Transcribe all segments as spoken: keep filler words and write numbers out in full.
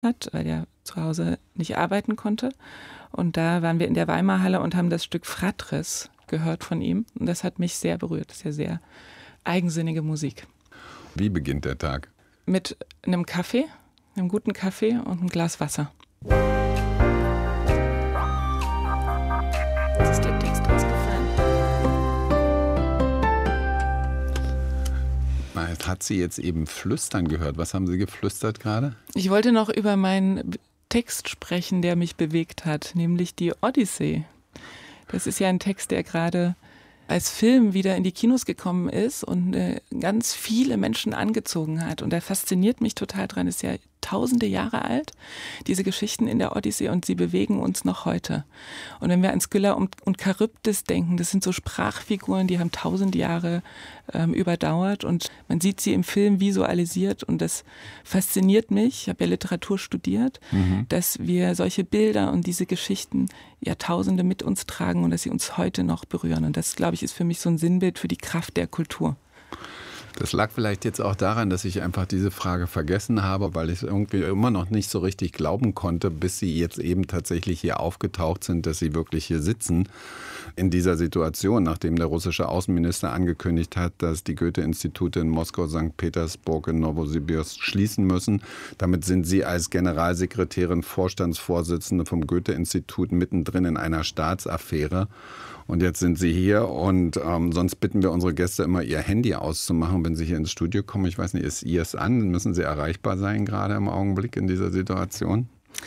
hat, weil er zu Hause nicht arbeiten konnte. Und da waren wir in der Weimarhalle und haben das Stück Fratres gehört von ihm. Und das hat mich sehr berührt. Das ist ja sehr eigensinnige Musik. Wie beginnt der Tag? Mit einem Kaffee, einem guten Kaffee und einem Glas Wasser. Jetzt ist der Text rausgefallen. Hat sie jetzt eben flüstern gehört? Was haben Sie geflüstert gerade? Ich wollte noch über meinen Text sprechen, der mich bewegt hat, nämlich die Odyssee. Das ist ja ein Text, der gerade als Film wieder in die Kinos gekommen ist und äh, ganz viele Menschen angezogen hat. Und er fasziniert mich total dran. Ist ja tausende Jahre alt, diese Geschichten in der Odyssee, und sie bewegen uns noch heute. Und wenn wir an Skylla und, und Charybdis denken, das sind so Sprachfiguren, die haben tausend Jahre ähm, überdauert, und man sieht sie im Film visualisiert, und das fasziniert mich. Ich habe ja Literatur studiert, mhm. dass wir solche Bilder und diese Geschichten Jahrtausende mit uns tragen und dass sie uns heute noch berühren. Und das, glaube ich, ist für mich so ein Sinnbild für die Kraft der Kultur. Das lag vielleicht jetzt auch daran, dass ich einfach diese Frage vergessen habe, weil ich es irgendwie immer noch nicht so richtig glauben konnte, bis Sie jetzt eben tatsächlich hier aufgetaucht sind, dass Sie wirklich hier sitzen in dieser Situation, nachdem der russische Außenminister angekündigt hat, dass die Goethe-Institute in Moskau, Sankt Petersburg und Novosibirsk schließen müssen. Damit sind Sie als Generalsekretärin, Vorstandsvorsitzende vom Goethe-Institut mittendrin in einer Staatsaffäre. Und jetzt sind Sie hier, und ähm, sonst bitten wir unsere Gäste immer, ihr Handy auszumachen, wenn sie hier ins Studio kommen. Ich weiß nicht, ist Ihres an? Müssen Sie erreichbar sein gerade im Augenblick in dieser Situation?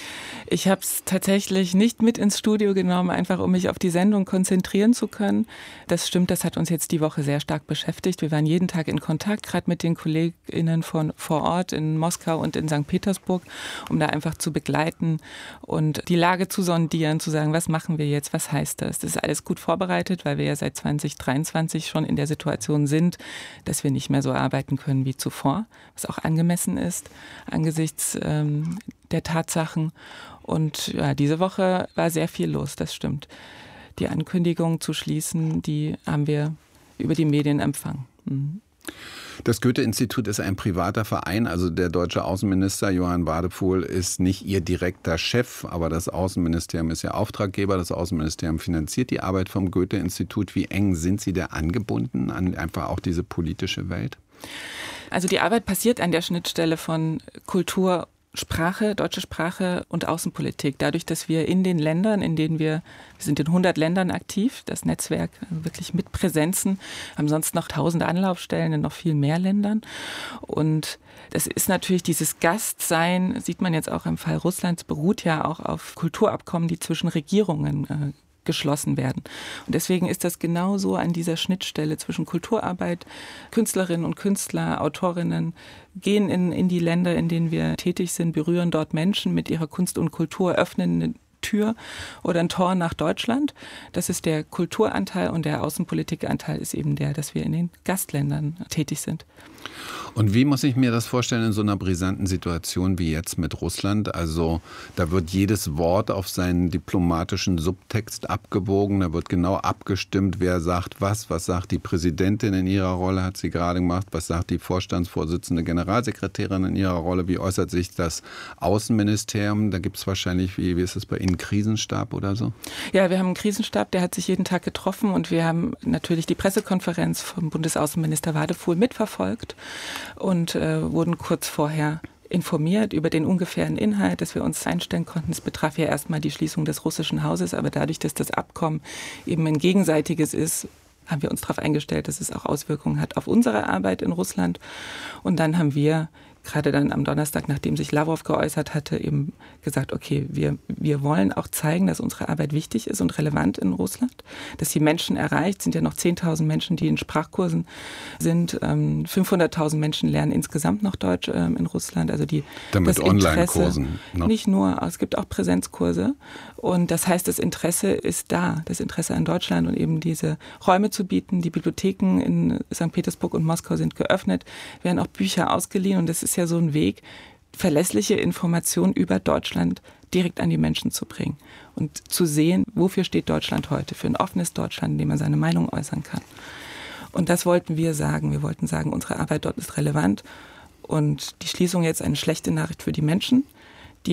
Ich habe es tatsächlich nicht mit ins Studio genommen, einfach um mich auf die Sendung konzentrieren zu können. Das stimmt, das hat uns jetzt die Woche sehr stark beschäftigt. Wir waren jeden Tag in Kontakt, gerade mit den KollegInnen von vor Ort in Moskau und in Sankt Petersburg, um da einfach zu begleiten und die Lage zu sondieren, zu sagen, was machen wir jetzt, was heißt das? Das ist alles gut vorbereitet, weil wir ja seit zwanzig dreiundzwanzig schon in der Situation sind, dass wir nicht mehr so arbeiten können wie zuvor, was auch angemessen ist angesichts ähm, der Tatsachen. Und ja, diese Woche war sehr viel los, das stimmt. Die Ankündigung zu schließen, die haben wir über die Medien empfangen. Mhm. Das Goethe-Institut ist ein privater Verein, also der deutsche Außenminister Johann Wadephul ist nicht Ihr direkter Chef, aber das Außenministerium ist ja Auftraggeber, das Außenministerium finanziert die Arbeit vom Goethe-Institut. Wie eng sind Sie da angebunden an einfach auch diese politische Welt? Also die Arbeit passiert an der Schnittstelle von Kultur, Sprache, deutsche Sprache und Außenpolitik. Dadurch, dass wir in den Ländern, in denen wir, wir sind in hundert Ländern aktiv, das Netzwerk wirklich mit Präsenzen, haben sonst noch tausende Anlaufstellen in noch viel mehr Ländern. Und das ist natürlich dieses Gastsein, sieht man jetzt auch im Fall Russlands, beruht ja auch auf Kulturabkommen, die zwischen Regierungen äh, geschlossen werden. Und deswegen ist das genauso an dieser Schnittstelle zwischen Kulturarbeit, Künstlerinnen und Künstler, Autorinnen, gehen in, in die Länder, in denen wir tätig sind, berühren dort Menschen mit ihrer Kunst und Kultur, öffnen eine Tür oder ein Tor nach Deutschland. Das ist der Kulturanteil, und der Außenpolitikanteil ist eben der, dass wir in den Gastländern tätig sind. Und wie muss ich mir das vorstellen in so einer brisanten Situation wie jetzt mit Russland? Also da wird jedes Wort auf seinen diplomatischen Subtext abgewogen, da wird genau abgestimmt, wer sagt was, was sagt die Präsidentin in ihrer Rolle, hat sie gerade gemacht, was sagt die Vorstandsvorsitzende Generalsekretärin in ihrer Rolle, wie äußert sich das Außenministerium? Da gibt es wahrscheinlich, wie, wie ist es bei Ihnen, Krisenstab oder so? Ja, wir haben einen Krisenstab, der hat sich jeden Tag getroffen, und wir haben natürlich die Pressekonferenz vom Bundesaußenminister Wadephul mitverfolgt und äh, wurden kurz vorher informiert über den ungefähren Inhalt, dass wir uns einstellen konnten. Es betraf ja erstmal die Schließung des russischen Hauses, aber dadurch, dass das Abkommen eben ein gegenseitiges ist, haben wir uns darauf eingestellt, dass es auch Auswirkungen hat auf unsere Arbeit in Russland. Und dann haben wir gerade dann am Donnerstag, nachdem sich Lavrov geäußert hatte, eben gesagt, okay, wir, wir wollen auch zeigen, dass unsere Arbeit wichtig ist und relevant in Russland, dass sie Menschen erreicht. Es sind ja noch zehntausend Menschen, die in Sprachkursen sind. fünfhunderttausend Menschen lernen insgesamt noch Deutsch in Russland. Also die, Damit das Online-Kursen. Ne? Nicht nur, es gibt auch Präsenzkurse. Und das heißt, das Interesse ist da, das Interesse an Deutschland, und eben diese Räume zu bieten. Die Bibliotheken in Sankt Petersburg und Moskau sind geöffnet, werden auch Bücher ausgeliehen, und das ist ja so ein Weg, verlässliche Informationen über Deutschland direkt an die Menschen zu bringen und zu sehen, wofür steht Deutschland heute, für ein offenes Deutschland, in dem man seine Meinung äußern kann. Und das wollten wir sagen. Wir wollten sagen, unsere Arbeit dort ist relevant, und die Schließung jetzt eine schlechte Nachricht für die Menschen,